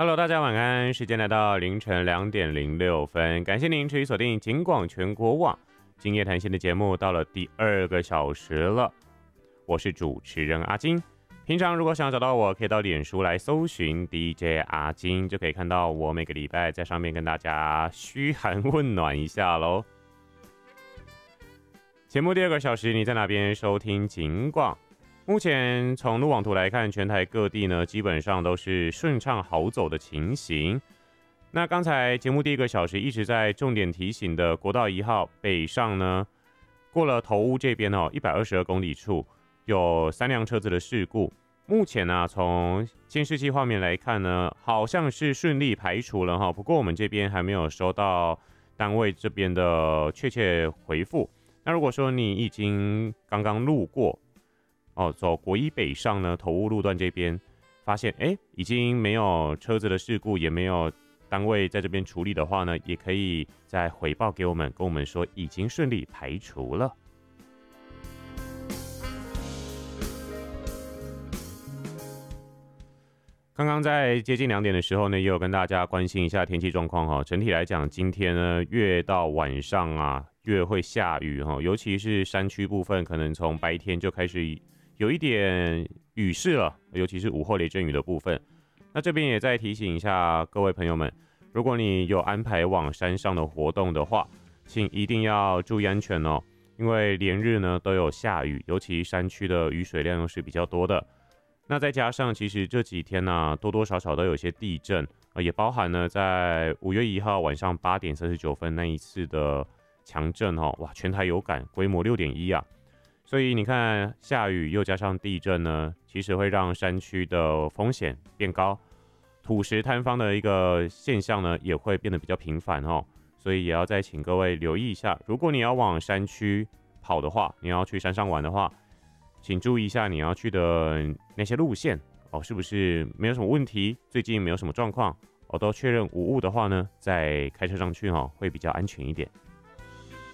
Hello，大家晚安，时间来到凌晨2:06，感谢您持续锁定警广全国网今夜谈心的节目，到了第2个小时了。我是主持人阿金。平常如果想要找到我，可以到脸书来搜寻 DJ 阿金，就可以看到我每个礼拜在上面跟大家嘘寒问暖一下咯。节目第2个小时，你在哪边收听警广？目前从路网图来看，全台各地呢基本上都是顺畅好走的情形。那刚才节目第1个小时一直在重点提醒的国道1号北上呢，过了头屋这边122公里处有3辆车子的事故。目前呢，从监视器画面来看呢，好像是顺利排除了哈。不过我们这边还没有收到单位这边的确切回复。那如果说你已经刚刚路过走国一北上呢，头屋路段这边发现已经没有车子的事故，也没有单位在这边处理的话呢，也可以再回报给我们，跟我们说已经顺利排除了。刚刚在接近2点的时候呢，也有跟大家关心一下天气状况哈。整体来讲，今天呢越到晚上啊越会下雨哈，尤其是山区部分，可能从白天就开始有一点雨势了，尤其是午后雷阵雨的部分。那这边也再提醒一下各位朋友们，如果你有安排往山上的活动的话，请一定要注意安全哦，因为连日呢都有下雨，尤其山区的雨水量又是比较多的。那再加上其实这几天呢多多少少都有些地震，也包含呢在5月1号晚上8点39分那一次的强震哇，全台有感，规模6.1啊。所以你看下雨又加上地震呢，其实会让山区的风险变高，土石坍方的一个现象呢也会变得比较频繁所以也要再请各位留意一下，如果你要往山区跑的话，你要去山上玩的话，请注意一下你要去的那些路线是不是没有什么问题，最近没有什么状况都确认无误的话呢，再开车上去会比较安全一点。